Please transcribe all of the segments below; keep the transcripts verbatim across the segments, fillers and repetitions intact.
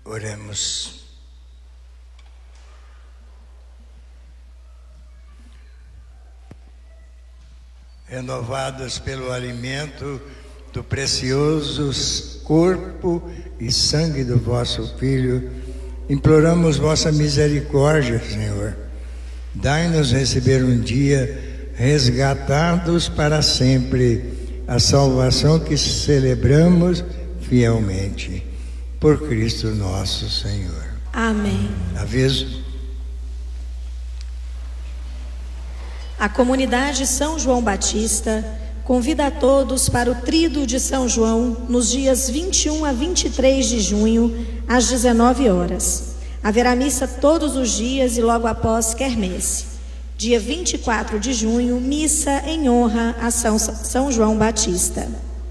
Oremos. Renovados pelo alimento do precioso corpo e sangue do vosso Filho, imploramos vossa misericórdia, Senhor. Dai-nos receber um dia, resgatados para sempre, a salvação que celebramos fielmente. Por Cristo nosso Senhor. Amém. Aviso. A comunidade São João Batista convida a todos para o Tríduo de São João nos dias vinte e um a vinte e três de junho, às dezenove horas. Haverá missa todos os dias e logo após quermesse. Dia vinte e quatro de junho, missa em honra a São, São João Batista.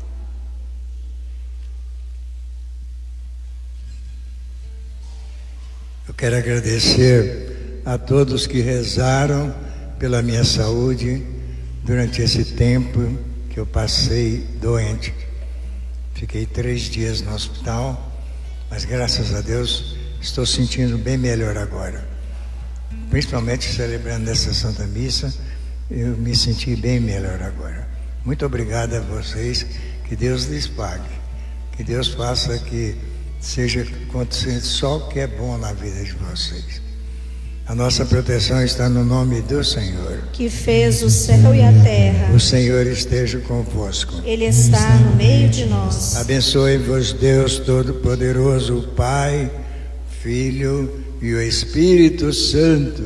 Eu quero agradecer a todos que rezaram pela minha saúde durante esse tempo que eu passei doente. Fiquei três dias no hospital, mas graças a Deus estou sentindo bem melhor agora. Principalmente celebrando essa Santa Missa, eu me senti bem melhor agora. Muito obrigado a vocês, que Deus lhes pague, que Deus faça que seja acontecendo só o que é bom na vida de vocês. A nossa proteção está no nome do Senhor, que fez o céu e a terra. O Senhor esteja convosco. Ele está no meio de nós. Abençoe-vos Deus Todo-Poderoso, o Pai, Filho e o Espírito Santo.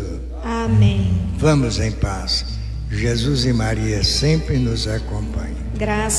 Amém. Vamos em paz. Jesus e Maria sempre nos acompanhem. Graças